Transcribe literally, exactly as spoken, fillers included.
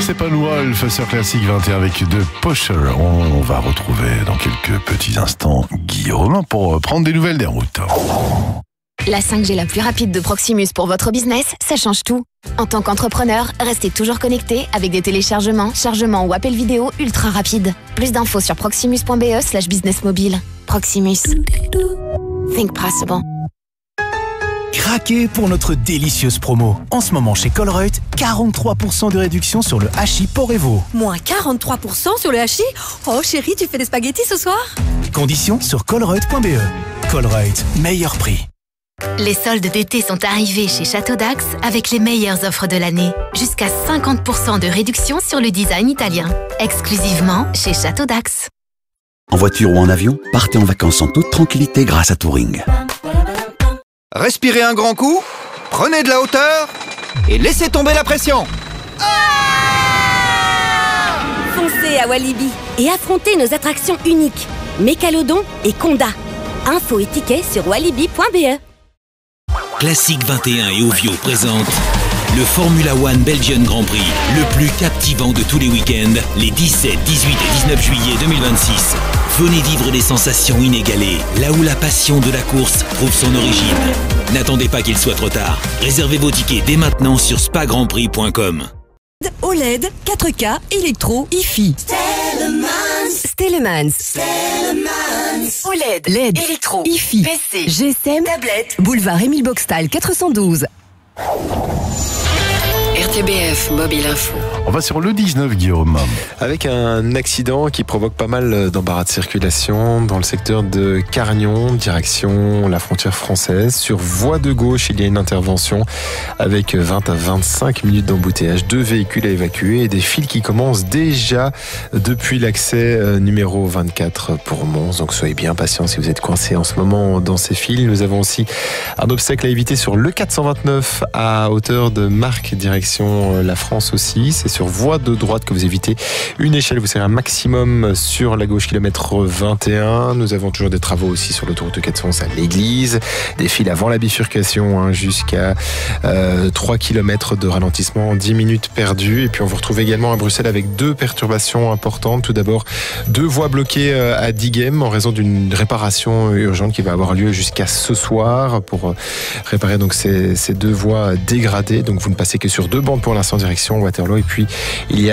Steppenwolf sur Classique vingt et un avec The Pusher. On va retrouver dans quelques petits instants Guillaume pour prendre des nouvelles des routes. La cinq G la plus rapide de Proximus pour votre business, ça change tout. En tant qu'entrepreneur, restez toujours connecté avec des téléchargements, chargements ou appels vidéo ultra rapides. Plus d'infos sur proximus.be slash business mobile. Proximus. Think possible. Craquez pour notre délicieuse promo. En ce moment chez Colruyt, quarante-trois pour cent de réduction sur le hachis Porevo. Moins quarante-trois pour cent sur le hachis? Oh chérie, tu fais des spaghettis ce soir? Conditions sur colruyt point be. Colruyt, meilleur prix. Les soldes d'été sont arrivés chez Château d'Ax avec les meilleures offres de l'année. Jusqu'à cinquante pour cent de réduction sur le design italien. Exclusivement chez Château d'Ax. En voiture ou en avion, partez en vacances en toute tranquillité grâce à Touring. Respirez un grand coup, prenez de la hauteur et laissez tomber la pression. Foncez à Walibi et affrontez nos attractions uniques. Mécalodon et Conda. Infos et tickets sur walibi point be. Classique vingt et un et Ovio présentent le Formula One Belgian Grand Prix, le plus captivant de tous les week-ends, les dix-sept, dix-huit et dix-neuf juillet deux mille vingt-six. Venez vivre des sensations inégalées, là où la passion de la course trouve son origine. N'attendez pas qu'il soit trop tard. Réservez vos tickets dès maintenant sur spa grand prix point com. O L E D, quatre K, électro, Hi-Fi. Stellemans. O L E D, L E D, électro, Hi-Fi, P C, G S M, tablette. Boulevard Émile Boxtal, quatre cent douze. R T B F Mobile Info. On va sur le dix-neuf, Guillaume. Avec un accident qui provoque pas mal d'embarras de circulation dans le secteur de Carignon, direction la frontière française. Sur voie de gauche, il y a une intervention avec vingt à vingt-cinq minutes d'embouteillage, deux véhicules à évacuer et des files qui commencent déjà depuis l'accès numéro vingt-quatre pour Mons. Donc soyez bien patients si vous êtes coincés en ce moment dans ces files. Nous avons aussi un obstacle à éviter sur le quatre cent vingt-neuf à hauteur de Marc, direction la France aussi. C'est sur voie de droite que vous évitez une échelle, vous serez un maximum sur la gauche, kilomètre vingt et un. Nous avons toujours des travaux aussi sur l'autoroute quatre cent onze à l'église, des files avant la bifurcation hein, jusqu'à euh, trois kilomètres de ralentissement, dix minutes perdues. Et puis on vous retrouve également à Bruxelles avec deux perturbations importantes. Tout d'abord, deux voies bloquées à Diegem en raison d'une réparation urgente qui va avoir lieu jusqu'à ce soir pour réparer donc ces, ces deux voies dégradées. Donc vous ne passez que sur deux bandes pour l'instant, direction Waterloo. Et puis il y a